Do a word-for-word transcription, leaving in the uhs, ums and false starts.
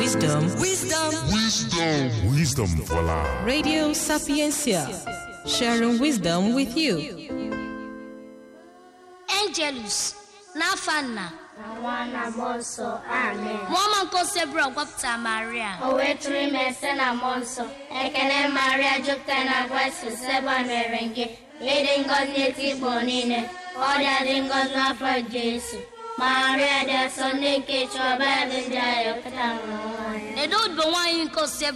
Wisdom. Wisdom. Wisdom. Wisdom for life. Radio Sapiencia. Sharing wisdom with you. Angelus. Nafana. Nawana Monso. Amen. Woman called Sebra Wapta Maria. O wetri mesena Monso. Ekene Maria Juptena Grace Seba Merenge. Leading God native bonine. Oda dingos na for Jesus. Maria de Sunday Kitchen, Bad and Jaya, They don't be one you call